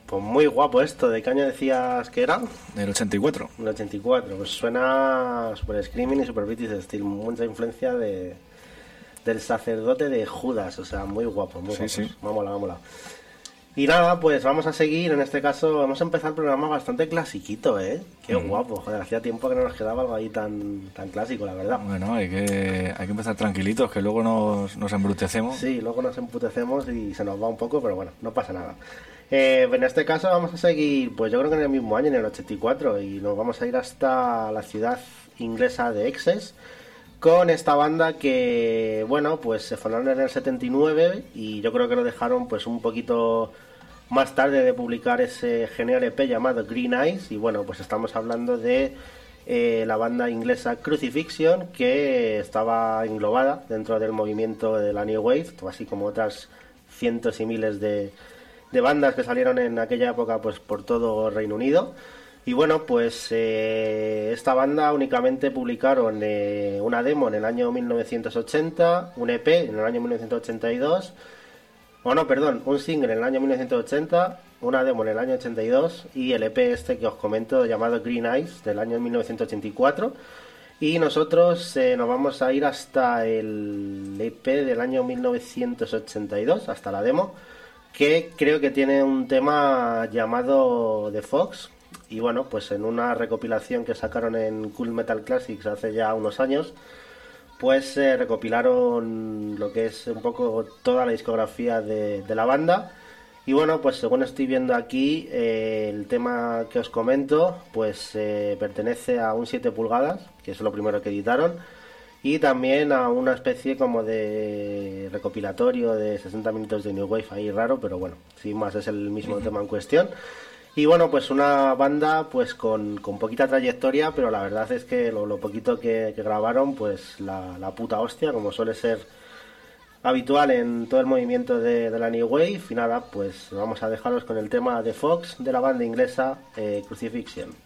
Pues muy guapo esto. ¿De qué año decías que era? Del 84. El 84. Pues suena super screaming y super British Steel. Mucha influencia del sacerdote de Judas. O sea, muy guapo, muy guapo. Sí. Vámonos. Y nada, pues vamos a seguir. En este caso vamos a empezar el programa bastante clasiquito, ¿eh? Qué guapo. Joder, hacía tiempo que no nos quedaba algo ahí tan clásico, la verdad. Bueno, hay que empezar tranquilitos, que luego nos embrutecemos. Sí, luego nos emputecemos y se nos va un poco, pero bueno, no pasa nada. En este caso vamos a seguir, pues yo creo que en el mismo año, en el 84, y nos vamos a ir hasta la ciudad inglesa de Essex con esta banda que, bueno, pues se formaron en el 79 y yo creo que lo dejaron pues un poquito más tarde de publicar ese genial EP llamado Green Eyes. Y bueno, pues estamos hablando de la banda inglesa Crucifixion, que estaba englobada dentro del movimiento de la New Wave, así como otras cientos y miles de bandas que salieron en aquella época pues por todo Reino Unido. Y bueno, pues esta banda únicamente publicaron una demo en el año 1980, un EP en el año 1982, un single en el año 1980, una demo en el año 82 y el EP este que os comento llamado Green Eyes del año 1984. Y nosotros nos vamos a ir hasta el EP del año 1982, hasta la demo, que creo que tiene un tema llamado The Fox. Y bueno, pues en una recopilación que sacaron en Cool Metal Classics hace ya unos años, pues recopilaron lo que es un poco toda la discografía de la banda. Y bueno, pues según estoy viendo aquí, el tema que os comento, pues pertenece a un 7 pulgadas, que es lo primero que editaron, y también a una especie como de recopilatorio de 60 minutos de New Wave ahí raro, pero bueno, sin más es el mismo tema en cuestión. Y bueno, pues una banda pues con poquita trayectoria, pero la verdad es que lo poquito que grabaron, pues la puta hostia, como suele ser habitual en todo el movimiento de la New Wave. Y nada, pues vamos a dejaros con el tema de Fox de la banda inglesa Crucifixion.